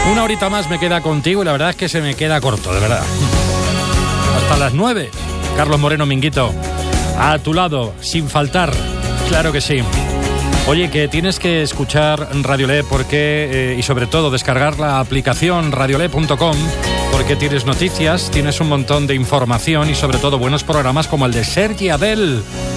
Una horita más me queda contigo y la verdad es que se me queda corto, de verdad. Hasta las 9. Carlos Moreno Minguito, a tu lado, sin faltar. Claro que sí. Oye, que tienes que escuchar Radiolé porque, y sobre todo descargar la aplicación radiolé.com, porque tienes noticias, tienes un montón de información y sobre todo buenos programas como el de Sergi Adel.